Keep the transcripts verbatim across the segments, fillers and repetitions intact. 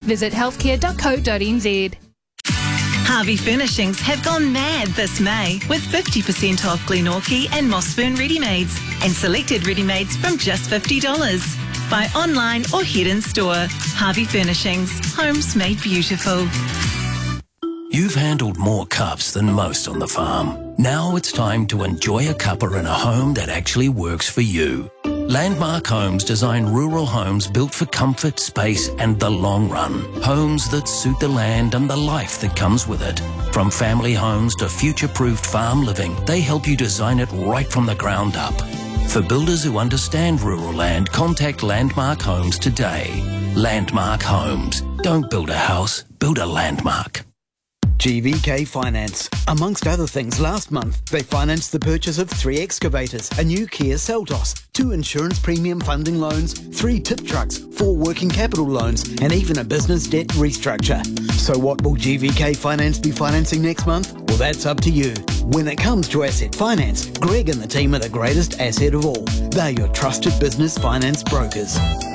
Visit healthcare dot co dot n z. Harvey Furnishings have gone mad this May with fifty percent off Glenorchy and Mossburn ready-mades and selected ready-mades from just fifty dollars. Buy online or head in store. Harvey Furnishings, homes made beautiful. You've handled more cups than most on the farm. Now it's time to enjoy a cuppa in a home that actually works for you. Landmark Homes design rural homes built for comfort, space and the long run. Homes that suit the land and the life that comes with it. From family homes to future-proofed farm living, they help you design it right from the ground up. For builders who understand rural land, contact Landmark Homes today. Landmark Homes. Don't build a house, build a landmark. G V K Finance. Amongst other things, last month they financed the purchase of three excavators, a new Kia Seltos, two insurance premium funding loans, three tip trucks, four working capital loans and even a business debt restructure. So what will G V K Finance be financing next month? Well, that's up to you. When it comes to asset finance, Greg and the team are the greatest asset of all. They're your trusted business finance brokers.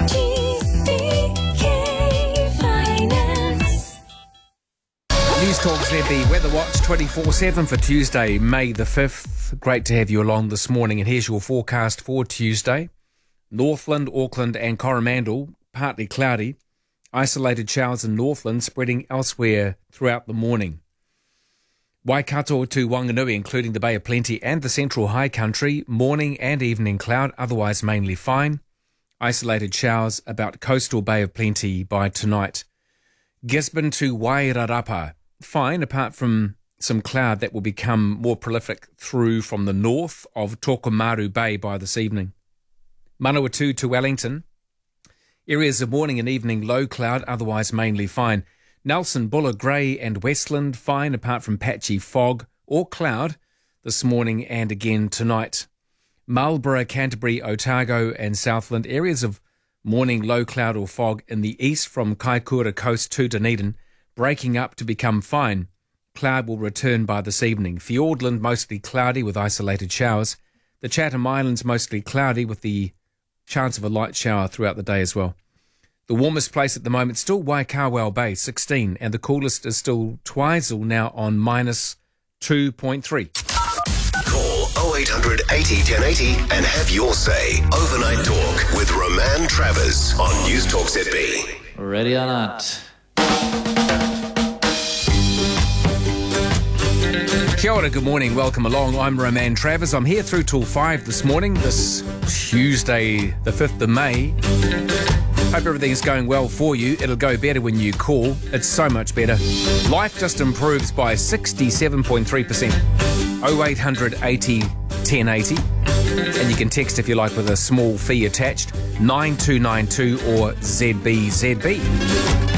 News Talk Z B Weather Watch twenty-four seven for Tuesday, May the fifth. Great to have you along this morning, and here's your forecast for Tuesday. Northland, Auckland and Coromandel, partly cloudy. Isolated showers in Northland, spreading elsewhere throughout the morning. Waikato to Wanganui, including the Bay of Plenty and the Central High Country, morning and evening cloud, otherwise mainly fine. Isolated showers about coastal Bay of Plenty by tonight. Gisborne to Wairarapa, fine apart from some cloud that will become more prolific through from the north of Tokomaru Bay by this evening. Manawatu to Wellington, areas of morning and evening low cloud, otherwise mainly fine. Nelson, Buller, Grey and Westland, fine apart from patchy fog or cloud this morning and again tonight. Marlborough, Canterbury, Otago and Southland, areas of morning low cloud or fog in the east from Kaikoura Coast to Dunedin, breaking up to become fine. Cloud will return by this evening. Fiordland mostly cloudy with isolated showers. The Chatham Islands mostly cloudy with the chance of a light shower throughout the day as well. The warmest place at the moment still Waikawao Bay, sixteen, and the coolest is still Twizel now on minus two point three. Call oh eight hundred eighty ten eighty and have your say. Overnight Talk with Roman Travers on News Talk Z B. Ready or not? Kia ora, good morning, welcome along. I'm Roman Travers. I'm here through till five this morning, this Tuesday, the fifth of May. Hope everything's going well for you. It'll go better when you call. It's so much better. Life just improves by sixty-seven point three percent. oh eight hundred eighty ten eighty. And you can text if you like with a small fee attached, nine two nine two or Z B Z B.